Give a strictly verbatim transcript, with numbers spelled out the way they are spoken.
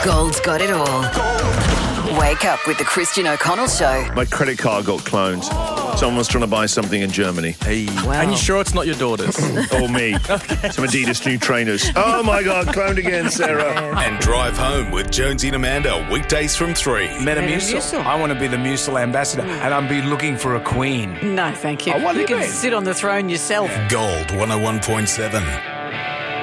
Gold's got it all. Wake up with the Christian O'Connell Show. My credit card got cloned. Someone was trying to buy something in Germany. Hey. Wow. And you sure it's not your daughters? Or me. Okay. Some Adidas new trainers. Oh my God, cloned again, Sarah. And Drive Home with Jonesy and Amanda, weekdays from three. Metamucil. Metamucil. I want to be the Mucil ambassador, and I'm be looking for a queen. No, thank you. Oh, what do you you can mean? sit on the throne yourself. Gold one oh one point seven.